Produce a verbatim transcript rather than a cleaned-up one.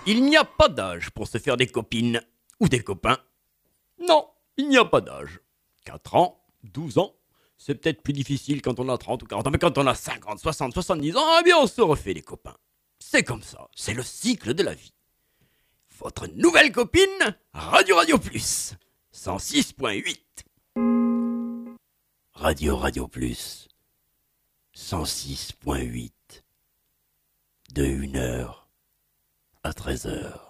Il n'y a pas d'âge pour se faire des copines ou des copains. Non, il n'y a pas d'âge. quatre ans, douze ans, c'est peut-être plus difficile quand on a trente ou quarante ans, mais quand on a cinquante, soixante, soixante-dix ans, eh bien on se refait des copains. C'est comme ça, c'est le cycle de la vie. Votre nouvelle copine, Radio Radio Plus, cent six point huit. Radio Radio Plus, cent six point huit. De une heure à treize heures.